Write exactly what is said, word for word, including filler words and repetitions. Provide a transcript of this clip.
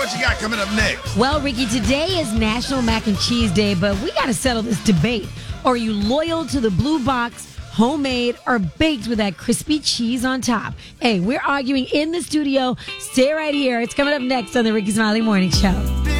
What you got coming up next? Well, Ricky, today is National Mac and Cheese Day, but we got to settle this debate. Are you loyal to the blue box, homemade, or baked with that crispy cheese on top? Hey, we're arguing in the studio. Stay right here. It's coming up next on the Ricky Smiley Morning Show.